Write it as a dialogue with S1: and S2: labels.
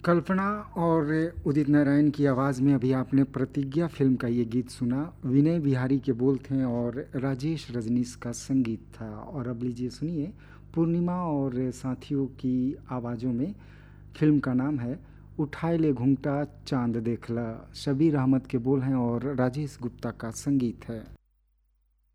S1: कल्पना और उदित नारायण की आवाज़ में अभी आपने प्रतिज्ञा फिल्म का ये गीत सुना। विनय बिहारी के बोल थे और राजेश रजनीश का संगीत था। और अब लीजिए सुनिए पूर्णिमा और साथियों की आवाज़ों में। फिल्म का नाम है उठाए ले घूंघटा चांद देखला। शबीर अहमद के बोल हैं और राजेश गुप्ता का संगीत है।